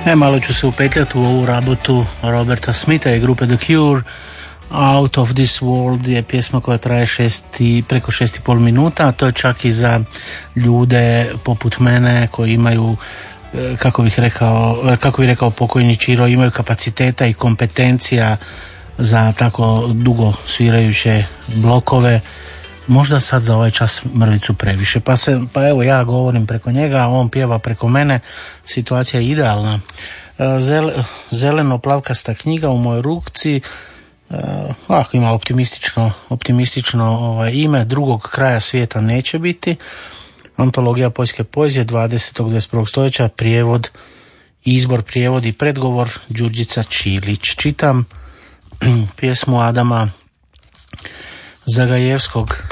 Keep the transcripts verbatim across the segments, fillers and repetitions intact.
E, malo ću se upetljati u ovu rabotu Roberta Smitha i grupe The Cure. Out of this world je pjesma koja traje šest i, preko šest i pol minuta, a to je čak i za ljude poput mene koji imaju, kako bih rekao, kako bih rekao pokojni Čiro, imaju kapaciteta i kompetencija za tako dugo svirajuće blokove. Možda sad za ovaj čas mrvicu previše, pa, se, pa evo ja govorim preko njega, a on pjeva preko mene. Situacija je idealna. Zel, zeleno-plavkasta knjiga u mojoj ruci, ah, ima optimistično, optimistično ovaj, ime. Drugog kraja svijeta neće biti. Antologija poljske poezije dvadesetog do dvadeset prvog stoljeća, prijevod, izbor, prijevod i predgovor Đurđica Čilić. Čitam pjesmu Adama Zagajevskog,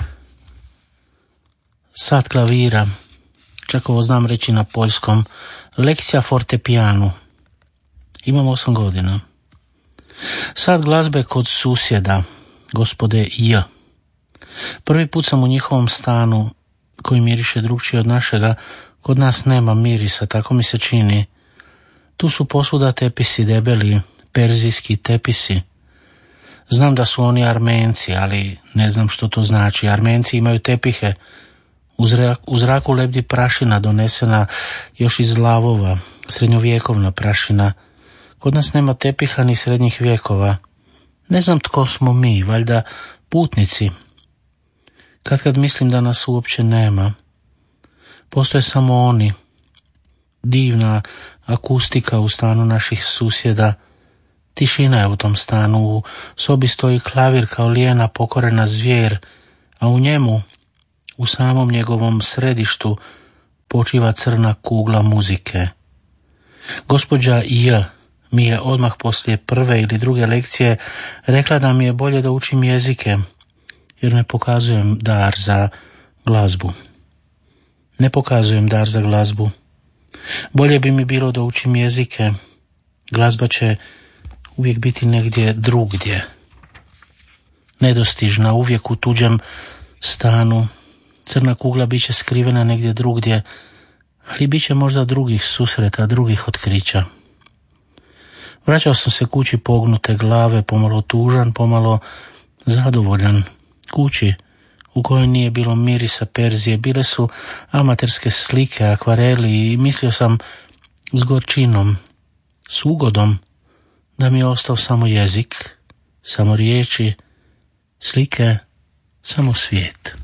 Sat klavira, čak ovo znam reći na poljskom, lekcija fortepijanu. Imam osam godina. Sat glazbe kod susjeda, gospode J. Prvi put sam u njihovom stanu, koji miriše drugčije od našega. Kod nas nema mirisa, tako mi se čini. Tu su posvuda tepisi debeli, perzijski tepisi. Znam da su oni Armenci, ali ne znam što to znači. Armenci imaju tepihe. U zraku, u zraku lebdi prašina donesena još iz lavova, srednjovjekovna prašina. Kod nas nema tepiha ni srednjih vjekova. Ne znam tko smo mi, valjda putnici. Kad kad mislim da nas uopće nema. Postoje samo oni. Divna akustika u stanu naših susjeda. Tišina je u tom stanu. U sobi stoji klavir kao lijena pokorena zvijer, a u njemu, u samom njegovom središtu, počiva crna kugla muzike. Gospođa J mi je odmah poslije prve ili druge lekcije rekla da mi je bolje da učim jezike, jer ne pokazujem dar za glazbu. Ne pokazujem dar za glazbu. Bolje bi mi bilo da učim jezike. Glazba će uvijek biti negdje drugdje. Nedostižna, uvijek u tuđem stanu. Crna kugla bit će skrivena negdje drugdje, ali bit će možda drugih susreta, drugih otkrića. Vraćao sam se kući pognute glave, pomalo tužan, pomalo zadovoljan. Kući u kojoj nije bilo mirisa Perzije, bile su amaterske slike, akvareli i mislio sam s gorčinom, s ugodom, da mi je ostao samo jezik, samo riječi, slike, samo svijet.